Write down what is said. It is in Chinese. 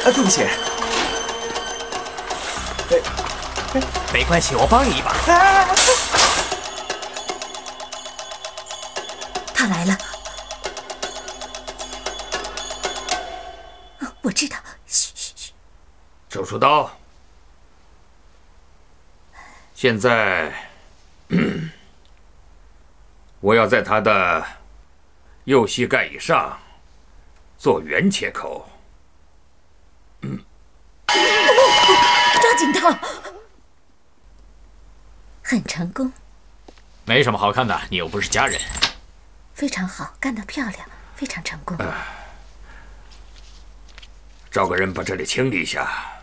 对不起。 没关系，我帮你一把。 他来了。我知道。嘘嘘嘘。 手术刀。现在，我要在他的右膝盖以上做圆切口。 抓紧他！很成功。 没什么好看的，你又不是家人。 非常好，干得漂亮，非常成功。 找个人把这里清理一下。